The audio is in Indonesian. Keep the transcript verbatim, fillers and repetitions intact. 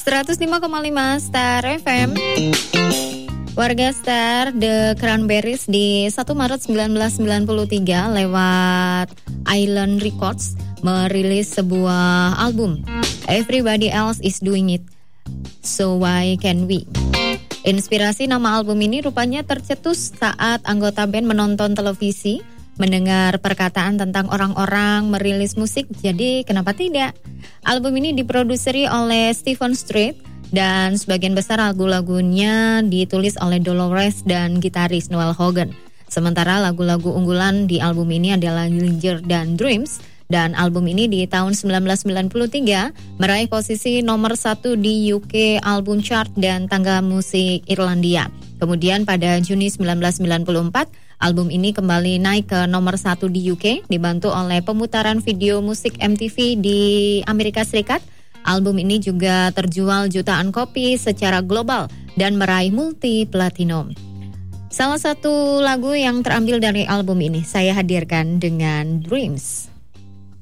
seratus lima koma lima Star F M. Warga Star, The Cranberries di satu Maret sembilan belas sembilan puluh tiga lewat Island Records merilis sebuah album, Everybody Else Is Doing It, So Why Can't We. Inspirasi nama album ini rupanya tercetus saat anggota band menonton televisi, mendengar perkataan tentang orang-orang merilis musik, jadi kenapa tidak? Album ini diproduseri oleh Stephen Street dan sebagian besar lagu-lagunya ditulis oleh Dolores dan gitaris Noel Hogan. Sementara lagu-lagu unggulan di album ini adalah Linger dan Dreams, dan album ini di tahun sembilan belas sembilan puluh tiga meraih posisi nomor satu di U K Album Chart dan tangga musik Irlandia. Kemudian pada Juni sembilan belas sembilan puluh empat, album ini kembali naik ke nomor satu di U K, dibantu oleh pemutaran video musik M T V di Amerika Serikat. Album ini juga terjual jutaan kopi secara global dan meraih multi platinum. Salah satu lagu yang terambil dari album ini saya hadirkan dengan Dreams.